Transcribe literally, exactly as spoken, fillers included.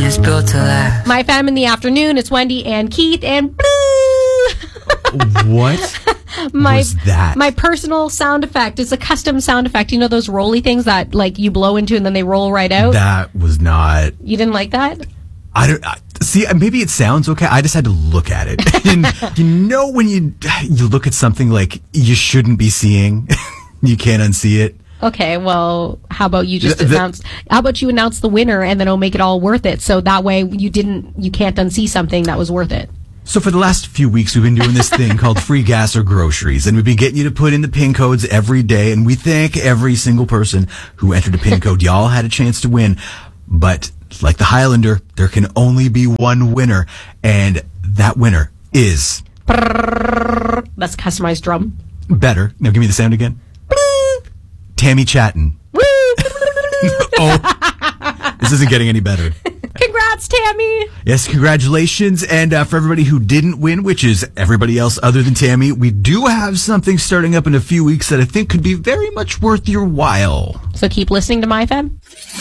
is built to last. My fam in the afternoon. It's Wendy and Keith and What my, was that? My personal sound effect. It's a custom sound effect. You know those rolly things that like you blow into and then they roll right out? That was not... You didn't like that? I don't... I, see, maybe it sounds okay. I just had to look at it. And you know when you you look at something like you shouldn't be seeing, you can't unsee it? Okay, well, how about you just The- the- announce? How about you announce the winner, and then it'll make it all worth it. So that way, you didn't, you can't unsee something that was worth it. So for the last few weeks, we've been doing this thing called free gas or groceries, and we've been getting you to put in the PIN codes every day, and we thank every single person who entered a PIN code. Y'all had a chance to win, but like the Highlander, there can only be one winner, and that winner is... That's a customized drum. Better. Now give me the sound again. Tammy Chatton. Woo! Oh, this isn't getting any better. Congrats, Tammy! Yes, congratulations. And uh, for everybody who didn't win, which is everybody else other than Tammy, we do have something starting up in a few weeks that I think could be very much worth your while. So keep listening to My F M.